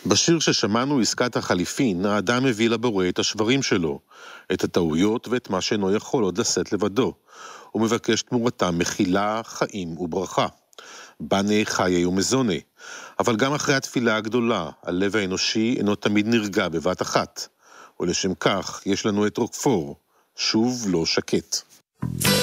בשיר ששמענו, עסקת החליפין, האדם מביא לבורא את השברים שלו, את הטעויות ואת מה שאינו יכול עוד לשאת לבדו. הוא מבקש תמורתם מחילה, חיים וברכה. בנה חיי ומזונה. אבל גם אחרי התפילה הגדולה, הלב האנושי אינו תמיד נרגע בבת אחת. ולשם כך יש לנו את רוקפור, שוב לא שקט.